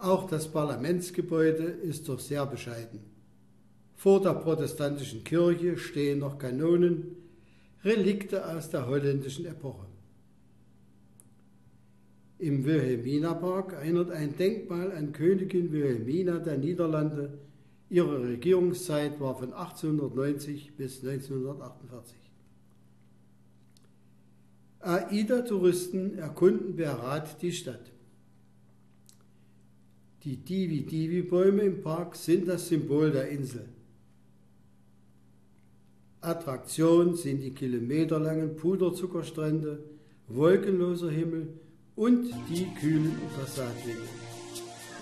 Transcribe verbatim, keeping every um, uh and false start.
Auch das Parlamentsgebäude ist doch sehr bescheiden. Vor der protestantischen Kirche stehen noch Kanonen, Relikte aus der holländischen Epoche. Im Wilhelminapark erinnert ein Denkmal an Königin Wilhelmina der Niederlande. Ihre Regierungszeit war von achtzehnhundertneunzig bis neunzehnhundertachtundvierzig. AIDA-Touristen erkunden per Rad die Stadt. Die Divi-Divi-Bäume im Park sind das Symbol der Insel. Attraktion sind die kilometerlangen Puderzuckerstrände, wolkenloser Himmel und die kühlen Passatwege.